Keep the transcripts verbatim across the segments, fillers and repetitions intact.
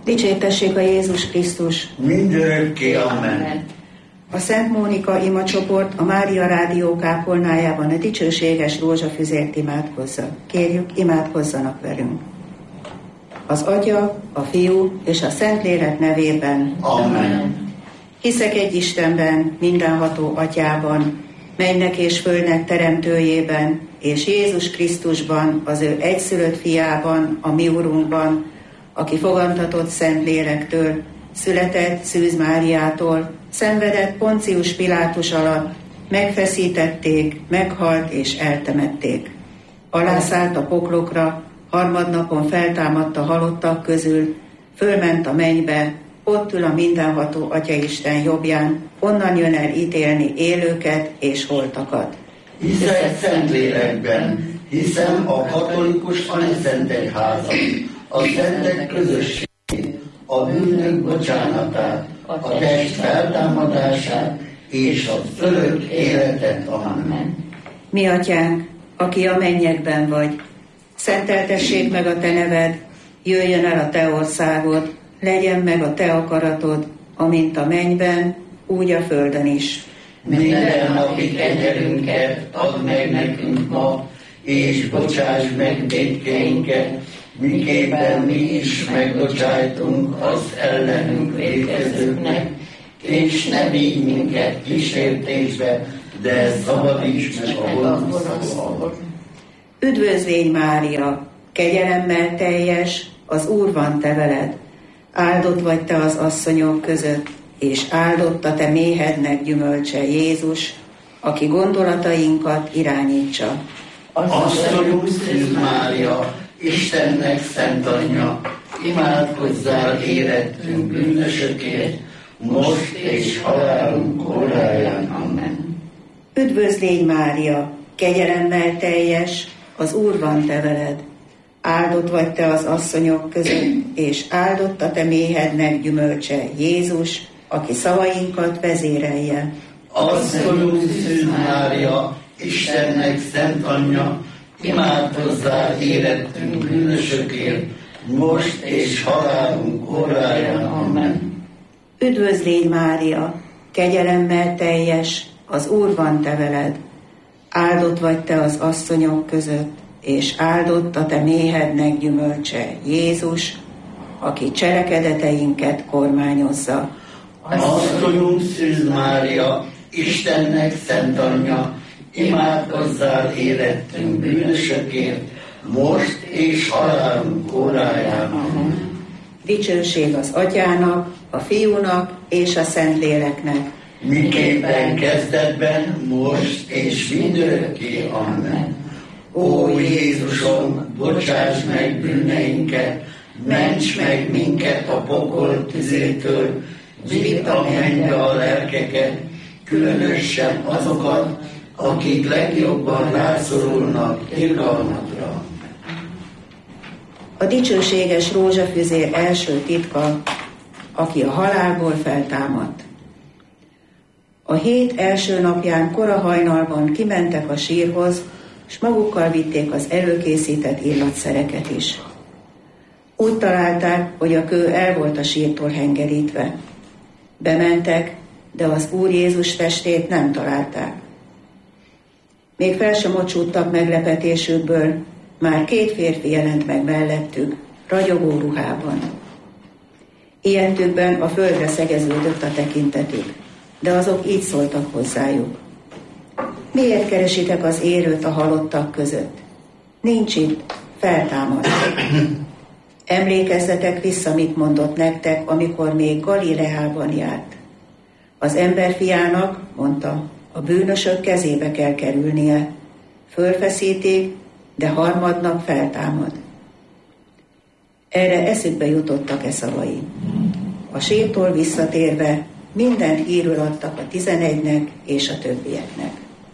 Dicsértessék a Jézus Krisztus! Mindörökké, amen. A Szent Mónika imacsoport a Mária Rádió kápolnájában a dicsőséges rózsafüzért imádkozza. Kérjük, imádkozzanak velünk. Az Atya, a Fiú és a Szentlélek nevében. Amen. Hiszek egy Istenben, mindenható Atyában, mennek és földnek teremtőjében, és Jézus Krisztusban, az ő egyszülött fiában, a mi Urunkban, aki fogantatott Szentlélektől, született Szűz Máriától, szenvedett Poncius Pilátus alatt, megfeszítették, meghalt és eltemették. Alászállt a poklokra, harmadnapon feltámadt a halottak közül, fölment a mennybe, ott ül a mindenható Atyaisten jobbján, onnan jön el ítélni élőket és holtakat. Hiszek Szentlélekben, hiszem a katolikus anyaszentegyházat, a szentek közösségét, a bűnök bocsánatát, a test feltámadását és az örök életet. Amen. Mi Atyánk, aki a mennyekben vagy, szenteltessék meg a te neved, jöjjön el a te országod, legyen meg a te akaratod, amint a mennyben, úgy a földön is. Minden napi kenyerünket add meg nekünk ma, és bocsáss meg vétkeinket, miképpen mi is megbocsájtunk az ellenünk vétkezőknek, és ne vigy minket kísértésbe, de szabadíts meg a gonosztól. Üdvözlégy Mária, kegyelemmel teljes, az Úr van te veled. Áldott vagy te az asszonyok között, és áldott a te méhednek gyümölcse Jézus, aki gondolatainkat irányítsa. Asszonyunk Szűz Mária, Istennek szent anyja, imádkozzál érettünk bűnösökért, most és halálunk óráján. Amen. Üdvözlégy Mária, kegyelemmel teljes, az Úr van te veled. Áldott vagy te az asszonyok között, és áldott a te méhednek gyümölcse Jézus, aki szavainkat vezérelje. Asszonyunk Szűz Mária, Istennek szent anyja, imádkozzál érettünk bűnösökért, most és halálunk óráján. Amen. Üdvözlégy Mária, kegyelemmel teljes, az Úr van te veled. Áldott vagy te az asszonyok között, és áldott a te méhednek gyümölcse Jézus, aki cselekedeteinket kormányozza. Asszonyunk Szűz Mária, Istennek szent anyja, imádkozzál érettünk bűnösökért, most és halálunk óráján. Amen. Dicsőség az Atyának, a Fiúnak és a Szentléleknek. Miképpen kezdetben, most és mindörökké. Amen. Ó Jézusom, bocsáss meg bűneinket, ments meg minket a pokol tüzétől, vidd a mennybe a lelkeket, különösen azokat, akik legjobban rászorulnak irgalmadra. A dicsőséges rózsafüzér első titka, aki a halálból feltámadt. A hét első napján kora hajnalban kimentek a sírhoz, s magukkal vitték az előkészített illatszereket is. Úgy találták, hogy a kő el volt a sírtól hengerítve. Bementek, de az Úr Jézus testét nem találták. Még fel sem mocsúdtak meglepetésükből, már két férfi jelent meg mellettük, ragyogó ruhában. Ilyentükben a földre szegeződött a tekintetük, de azok így szóltak hozzájuk. Miért keresitek az élőt a halottak között? Nincs itt, feltámadt. Emlékezzetek vissza, mit mondott nektek, amikor még Galileában járt. Az emberfiának, mondta, a bűnösök kezébe kell kerülnie. Fölfeszítik, de harmadnap feltámad. Erre eszükbe jutottak e szavai. A sírtól visszatérve minden hírül adtak a tizenegynek és a többieknek.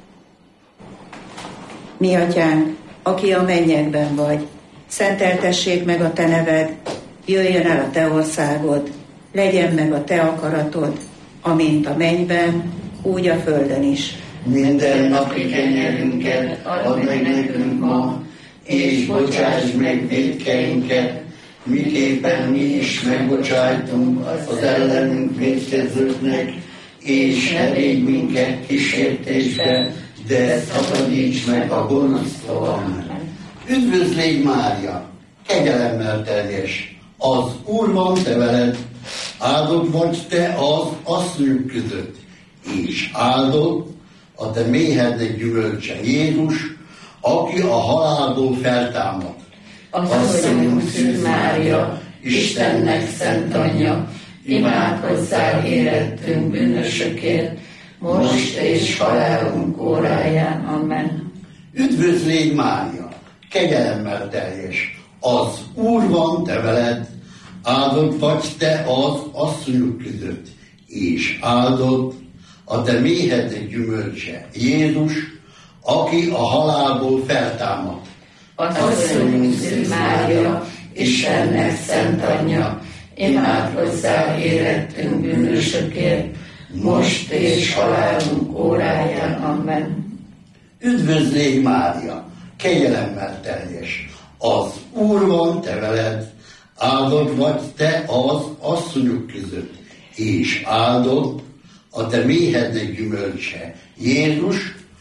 Mi Atyánk, aki a mennyekben vagy, szenteltessék meg a te neved, jöjjön el a te országod, legyen meg a te akaratod, amint a mennyben, úgy a földön is. Minden napi kenyerünket add meg nekünk ma, és bocsáss meg vétkeinket, miképpen mi is megbocsájtunk az ellenünk vétkezőknek, és ne védj minket kísértésbe, de szabadíts meg a gonosztól. Amen. Üdvözl légy, Mária, kegyelemmel teljes, az Úr van te veled, áldott vagy te az asszonyok között, és áldott a te méhednek gyümölcse, Jézus, aki a halálból feltámad. Asszonyunk Szűz Mária, Istennek szent anyja, imádkozzál érettünk bűnösökért, most és halálunk óráján. Amen. Üdvözl légy, Mária, kegyelemmel teljes, az Úr van te veled, áldott vagy te az asszonyok között, és áldott a te méhednek gyümölcse, Jézus, aki a halálból feltámad. Asszonyunk Szűz Mária, Istennek szent anyja, imádkozzál érettünk bűnösökért, most és halálunk óráján. Amen. Üdvözl légy, Mária, kegyelemmel teljes, az Úr van te veled, áldott vagy te az asszonyok között, és áldott a te méhednek gyümölcse, Jézus,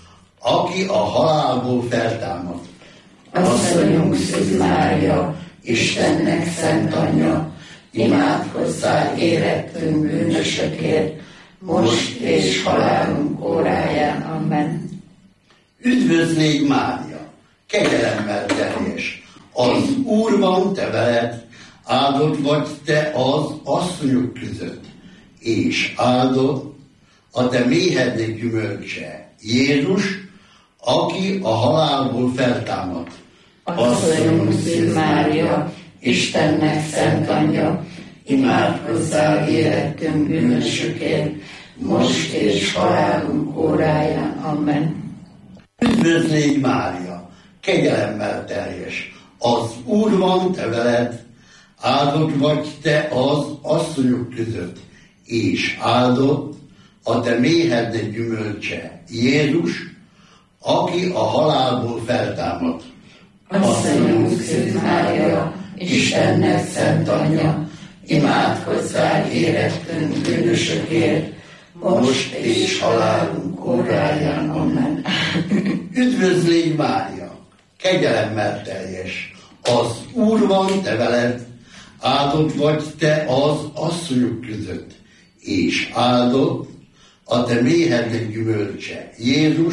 aki a halálból feltámad. Asszonyunk Szűz Mária, Istennek szent anyja, imádkozzál érettünk bűnösökért, most és halálunk óráján. Amen. Üdvözl légy, Mária, kegyelemmel teljes, az Úr van te veled, áldott vagy te az asszonyok között, és áldott a te méhednek gyümölcse, Jézus, aki a halálból feltámad. Asszonyunk Szűz Mária, Istennek szent anyja, imádkozzál érettünk bűnösökért, most és halálunk óráján. Amen. Üdvözl légy, Mária, kegyelemmel teljes, az Úr van te veled, áldott vagy te az asszonyok között, és áldott a te méhednek gyümölcse, Jézus, aki a halálból feltámad. Asszonyunk Szűz Mária, Istennek szent anyja, imádkozzál érettünk bűnösökért, most és halálunk óráján. Amen. Üdvözl légy, Mária, kegyelemmel teljes, az Úr van te veled, áldott vagy te az asszonyok között, és áldott a te méhednek gyümölcse, Jézus,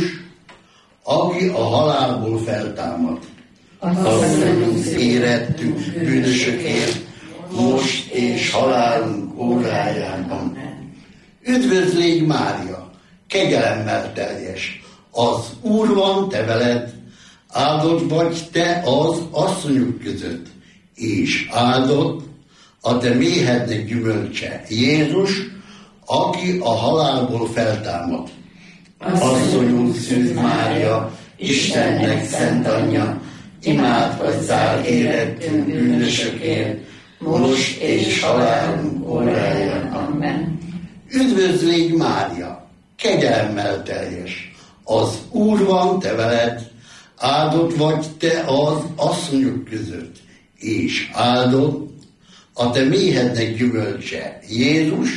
aki a halálból feltámad. Asszonyunk érettünk bűnösökért, most és halálunk óráján. Amen. Üdvözl légy, Mária, kegyelemmel teljes, az Úr van te veled, áldott vagy te az asszonyok között, és áldott a te méhednek gyümölcse, Jézus, aki a halálból feltámad. Asszonyunk Szűz Mária, Istennek szent anyja, imádkozzál érettünk bűnösökért, most és halálunk óráján. Amen. Üdvözl légy, Mária, kegyelemmel teljes, az Úr van te veled, áldott vagy te az asszonyok között, és áldott a te méhednek gyümölcse, Jézus,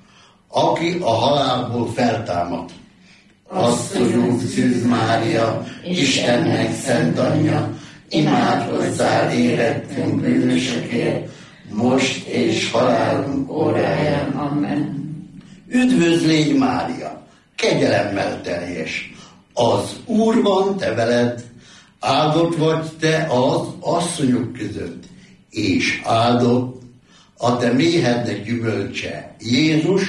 aki a halálból feltámad. Asszonyunk Szűz Mária, Istennek szent anyja, imádkozzál érettünk bűnösökért, most és halálunk óráján. Amen. Üdvözl légy, Mária, kegyelemmel teljes, az Úr van te veled, áldott vagy te az asszonyok között, és áldott a te méhednek gyümölcse, Jézus,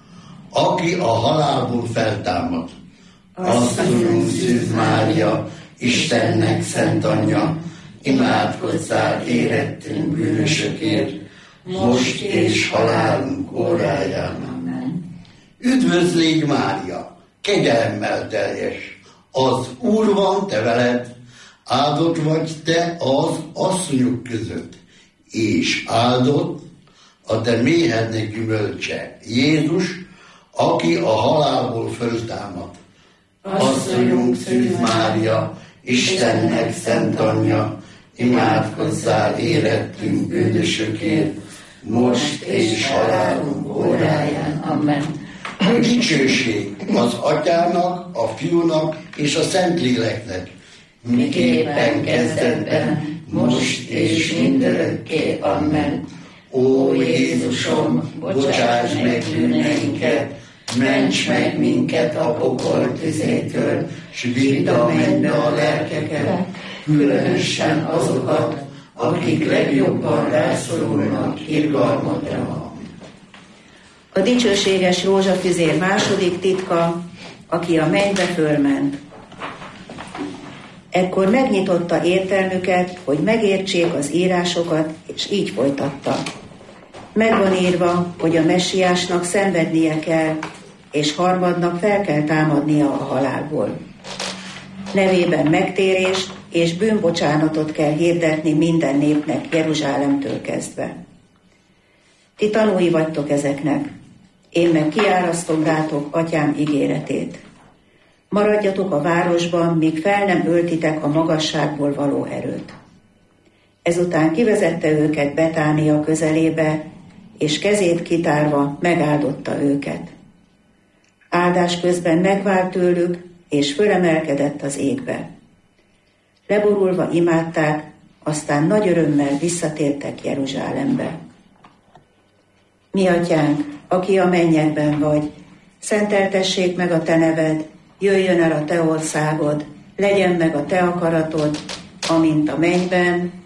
aki a halálból feltámad. Asszonyunk Szűz Mária, Istennek szent anyja, imádkozzál érettünk bűnösökért, most és halálunk óráján. Amen. Üdvözl légy, Mária, kegyelemmel teljes, az Úr van te veled, áldott vagy te az asszonyok között, és áldott a te méhednek gyümölcse, Jézus, aki a halálból föltámad. Asszonyunk Szűz Mária, Istennek szent anyja, imádkozzál érettünk bűnösökért, most és halálunk óráján. Amen. A dicsőség az Atyának, a Fiúnak és a Szentléleknek, miképpen kezdetben, most és mindörökké. Amen. Ó Jézusom, bocsáss meg bűneinket, ments meg minket a pokol tüzétől, s vidd a mennybe a lelkeket, különösen azokat, akik legjobban rászorulnak irgalmadra. A dicsőséges rózsafüzér második titka, aki a mennybe fölment. Ekkor megnyitotta értelmüket, hogy megértsék az írásokat, és így folytatta. Megvan írva, hogy a messiásnak szenvednie kell, és harmadnap fel kell támadnia a halálból. Nevében megtérést és bűnbocsánatot kell hirdetni minden népnek Jeruzsálemtől kezdve. Ti tanúi vagytok ezeknek, én meg kiárasztom rátok Atyám ígéretét. Maradjatok a városban, míg fel nem öltitek a magasságból való erőt. Ezután kivezette őket Betánia közelébe, és kezét kitárva megáldotta őket. Áldás közben megvált tőlük, és fölemelkedett az égbe. Leborulva imádták, aztán nagy örömmel visszatértek Jeruzsálembe. Mi Atyánk, aki a mennyekben vagy, szenteltessék meg a te neved, jöjjön el a te országod, legyen meg a te akaratod, amint a mennyben,